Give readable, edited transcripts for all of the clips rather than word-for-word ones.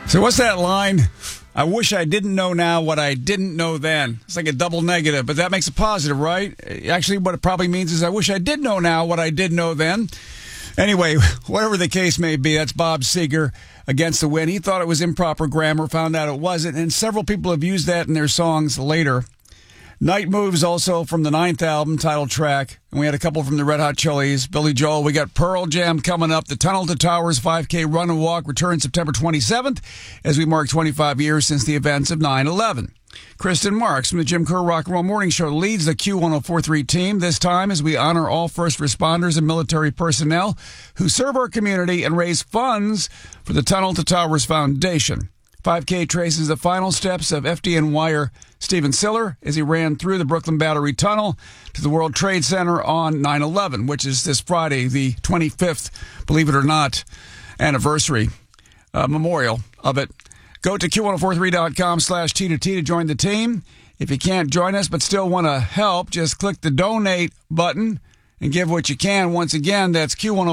So what's that line? I wish I didn't know now what I didn't know then. It's like a double negative, but that makes it positive, right? Actually, what it probably means is I wish I did know now what I did know then. Anyway, whatever the case may be, that's Bob Seger against the Wind. He thought it was improper grammar, found out it wasn't, and several people have used that in their songs later. Night Moves also from the 9th album, title track. And we had a couple from the Red Hot Chili's, Billy Joel. We got Pearl Jam coming up. The Tunnel to Towers 5K Run and Walk returns September 27th as we mark 25 years since the events of 9/11. Kristen Marks from the Jim Kerr Rock and Roll Morning Show leads the Q1043 team this time as we honor all first responders and military personnel who serve our community and raise funds for the Tunnel to Towers Foundation. 5K traces the final steps of FDNYer Stephen Siller as he ran through the Brooklyn Battery Tunnel to the World Trade Center on 9/11, which is this Friday, the 25th, believe it or not, anniversary memorial of it. Go to Q1043.com/T2T to join the team. If you can't join us but still want to help, just click the donate button and give what you can. Once again, that's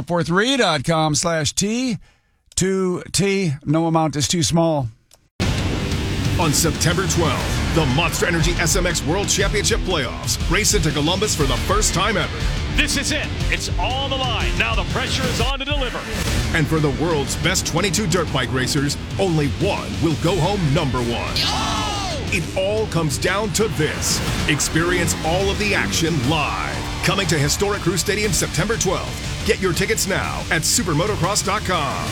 Q1043.com/T2T. No amount is too small. On September 12th, the Monster Energy SMX World Championship Playoffs race into Columbus for the first time ever. This is it. It's on the line. Now the pressure is on to deliver. And for the world's best 22 dirt bike racers, only one will go home number one. Oh! It all comes down to this. Experience all of the action live. Coming to historic Crew Stadium September 12th. Get your tickets now at supermotocross.com.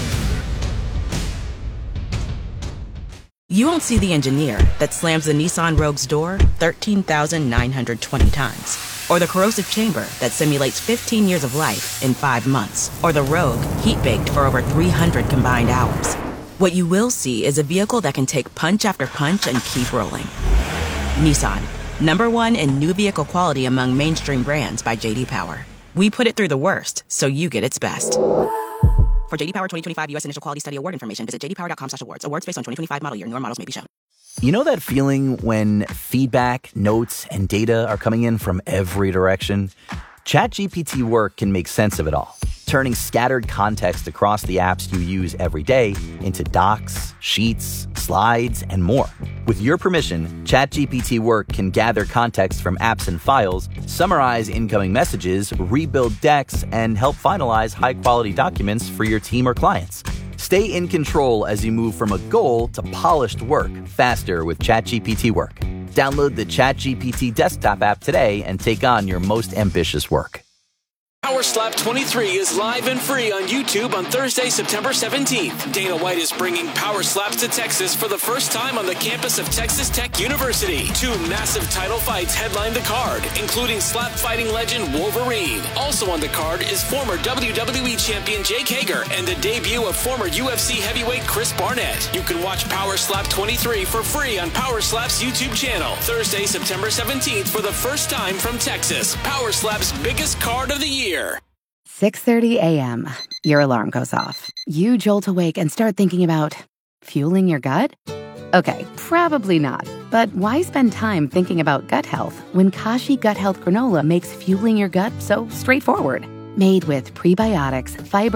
You won't see the engineer that slams the Nissan Rogue's door 13,920 times. Or the corrosive chamber that simulates 15 years of life in 5 months. Or the Rogue heat-baked for over 300 combined hours. What you will see is a vehicle that can take punch after punch and keep rolling. Nissan, #1 in new vehicle quality among mainstream brands by J.D. Power. We put it through the worst, so you get its best. For J.D. Power 2025 U.S. Initial Quality Study Award information, visit jdpower.com/awards. Awards based on 2025 model year. Newer models may be shown. You know that feeling when feedback, notes, and data are coming in from every direction? ChatGPT Work can make sense of it all, turning scattered context across the apps you use every day into docs, sheets, slides, and more. With your permission, ChatGPT Work can gather context from apps and files, summarize incoming messages, rebuild decks, and help finalize high-quality documents for your team or clients. Stay in control as you move from a goal to polished work faster with ChatGPT Work. Download the ChatGPT desktop app today and take on your most ambitious work. Power Slap 23 is live and free on YouTube on Thursday, September 17th. Dana White is bringing Power Slaps to Texas for the first time on the campus of Texas Tech University. 2 massive title fights headline the card, including slap fighting legend Wolverine. Also on the card is former WWE champion Jake Hager and the debut of former UFC heavyweight Chris Barnett. You can watch Power Slap 23 for free on Power Slap's YouTube channel. Thursday, September 17th for the first time from Texas. Power Slap's biggest card of the year. 6:30 a.m. Your alarm goes off. You jolt awake and start thinking about fueling your gut? Okay, probably not. But why spend time thinking about gut health when Kashi Gut Health Granola makes fueling your gut so straightforward? Made with prebiotics, fiber,